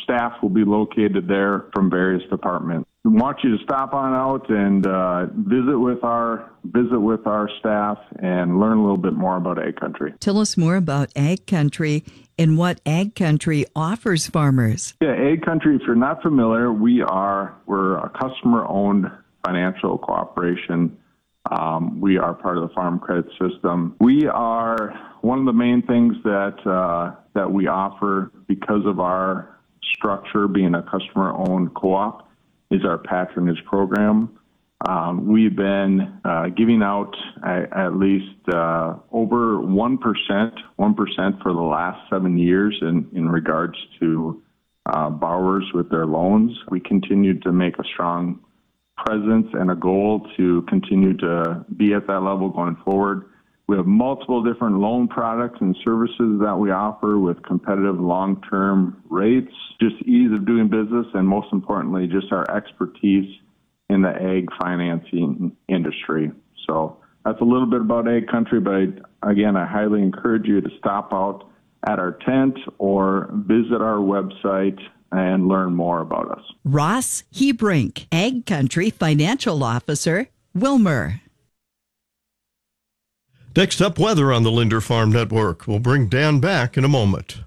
staff will be located there from various departments. We want you to stop on out and visit with our staff and learn a little bit more about Ag Country. Tell us more about Ag Country and what Ag Country offers farmers. Yeah, Ag Country, if you're not familiar, we're a customer-owned financial cooperation. We are part of the Farm Credit System. We are one of the main things that we offer because of our structure being a customer-owned co-op is our patronage program. We've been giving out at least over 1% for the last 7 years in regards to borrowers with their loans. We continue to make a strong presence and a goal to continue to be at that level going forward. We have multiple different loan products and services that we offer with competitive long-term rates, just ease of doing business, and most importantly, just our expertise in the ag financing industry. So that's a little bit about Ag Country, but again, I highly encourage you to stop out at our tent or visit our website and learn more about us. Ross Hebrink, Ag Country Financial Officer, Wilmer. Next up, weather on the Linder Farm Network. We'll bring Dan back in a moment.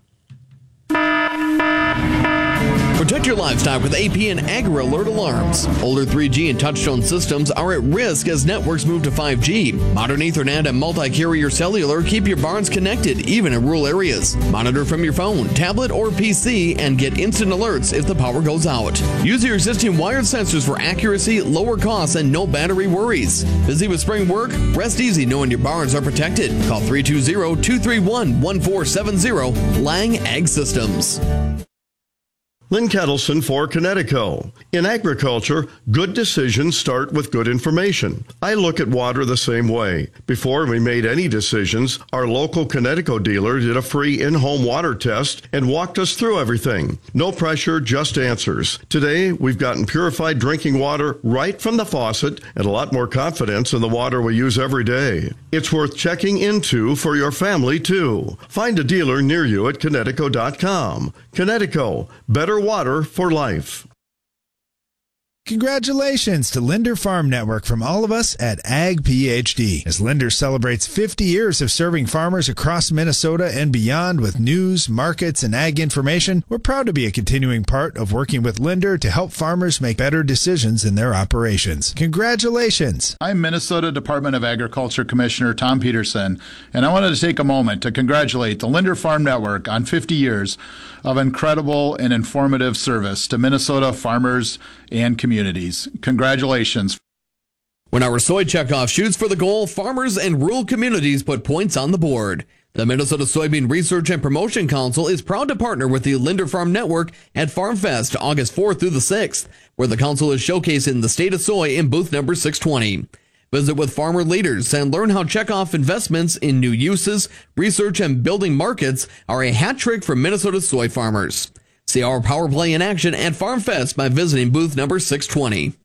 Protect your livestock with APN Agri Alert alarms. Older 3G and touchstone systems are at risk as networks move to 5G. Modern Ethernet and multi-carrier cellular keep your barns connected, even in rural areas. Monitor from your phone, tablet, or PC and get instant alerts if the power goes out. Use your existing wired sensors for accuracy, lower costs, and no battery worries. Busy with spring work? Rest easy knowing your barns are protected. Call 320-231-1470. Lang Ag Systems. Lynn Kettleson for Connecticut. In agriculture, good decisions start with good information. I look at water the same way. Before we made any decisions, our local Connecticut dealer did a free in-home water test and walked us through everything. No pressure, just answers. Today, we've gotten purified drinking water right from the faucet and a lot more confidence in the water we use every day. It's worth checking into for your family, too. Find a dealer near you at Connecticut.com. Connecticut, better water for life. Congratulations to Linder Farm Network from all of us at Ag PhD. As Linder celebrates 50 years of serving farmers across Minnesota and beyond with news, markets, and ag information, we're proud to be a continuing part of working with Linder to help farmers make better decisions in their operations. Congratulations. I'm Minnesota Department of Agriculture Commissioner Tom Peterson, and I wanted to take a moment to congratulate the Linder Farm Network on 50 years of incredible and informative service to Minnesota farmers and communities. Congratulations. When our soy checkoff shoots for the goal, farmers and rural communities put points on the board. The Minnesota Soybean Research and Promotion Council is proud to partner with the Linder Farm Network at Farm Fest August 4th through the 6th, where the council is showcasing the state of soy in booth number 620. Visit with farmer leaders and learn how checkoff investments in new uses, research, and building markets are a hat trick for Minnesota soy farmers. See our power play in action at Farm Fest by visiting booth number 620.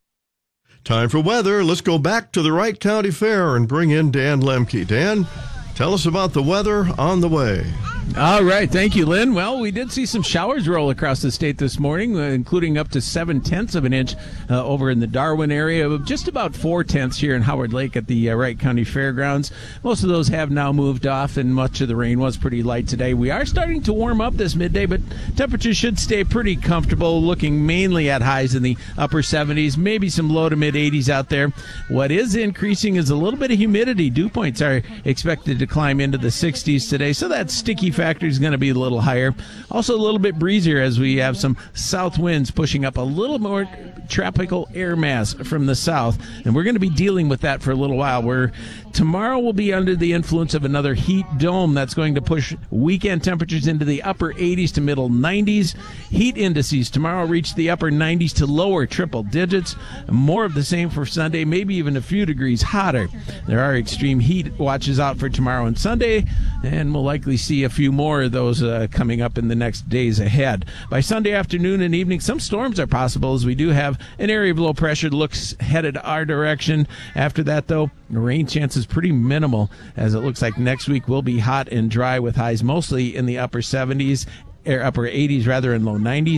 Time for weather. Let's go back to the Wright County Fair and bring in Dan Lemke. Dan, tell us about the weather on the way. All right. Thank you, Lynn. Well, we did see some showers roll across the state this morning, including up to 0.7 of an inch over in the Darwin area, just about 0.4 here in Howard Lake at the Wright County Fairgrounds. Most of those have now moved off, and much of the rain was pretty light today. We are starting to warm up this midday, but temperatures should stay pretty comfortable, looking mainly at highs in the upper 70s, maybe some low to mid 80s out there. What is increasing is a little bit of humidity. Dew points are expected to climb into the 60s today, so that sticky factor is going to be a little higher. Also a little bit breezier as we have some south winds pushing up a little more tropical air mass from the south, and we're going to be dealing with that for a little while. Tomorrow will be under the influence of another heat dome that's going to push weekend temperatures into the upper 80s to middle 90s. Heat indices tomorrow reach the upper 90s to lower triple digits. More of the same for Sunday, maybe even a few degrees hotter. There are extreme heat watches out for tomorrow and Sunday, and we'll likely see a few more of those coming up in the next days ahead. By Sunday afternoon and evening, some storms are possible as we do have an area of low pressure that looks headed our direction. After that, though, the rain chance is pretty minimal, as it looks like next week will be hot and dry with highs mostly in the upper 70s, or upper 80s rather, and low 90s.